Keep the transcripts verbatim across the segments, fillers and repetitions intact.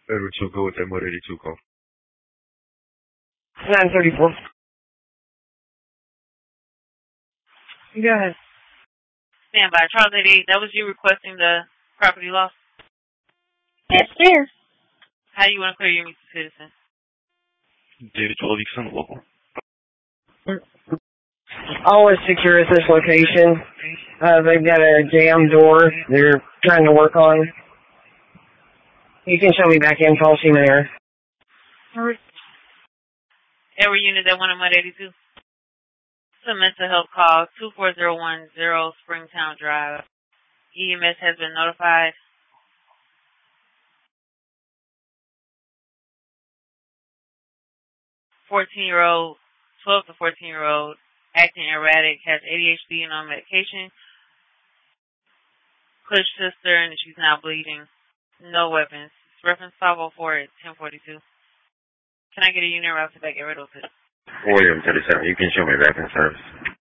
Edward two call with that mode eighty-two call. nine thirty-four. Go ahead. Stand by. Charles eighty-eight, that was you requesting the property loss? Yes, sir. How do you want to clear your mutual citizen? David twelve, you can send a local. Always secure at this location. Uh, they've got a jam door they're trying to work on. You can show me back in, call Shima there. Every unit that went on Mud eighty-two. It's a mental health call, two four zero one zero Springtown Drive. E M S has been notified. fourteen-year-old, twelve to fourteen-year-old, acting erratic, has A D H D and on medication. Pushed sister and she's now bleeding. No weapons. It's reference five oh four at ten forty-two. Can I get a unit route to back Everett oh two? William thirty-seven, you can show me back in service.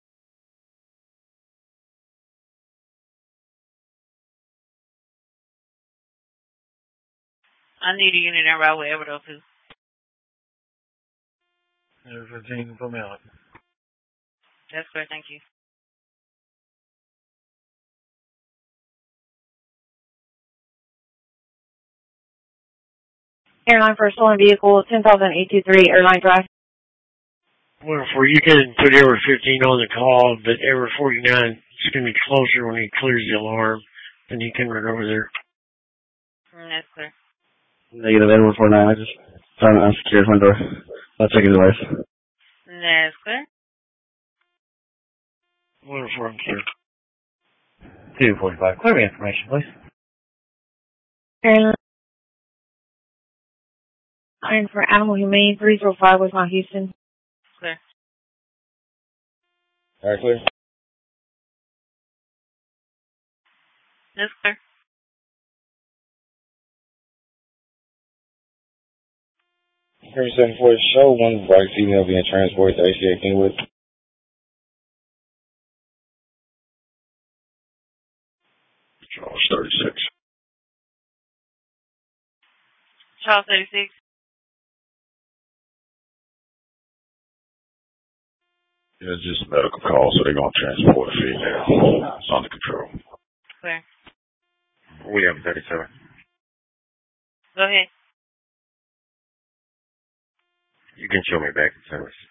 I need a unit en route with Everett oh two. Everything you can put me on. That's clear, thank you. Airline for a stolen vehicle, ten thousand eight two three, Airline Drive. Well, for you can put Everett fifteen on the call, but Everett forty-nine is going to be closer when he clears the alarm, and he can run over there. Mm, that's clear. Negative Edward forty-nine, I just found an unsecured front door. I'll check his device. That's clear. One for him, clear. two forty-five, clear me information, please. Airline for Animal Humane, three zero five West Mount Houston. Clear. Alright, clear. That's clear. thirty-seven for show, one black female being transported to A C A Kingwood. Charles thirty-six. Charles thirty-six. Yeah, it's just a medical call, so they're going to transport a female. It's under control. Clear. William thirty-seven. Go ahead. You can show me back in service.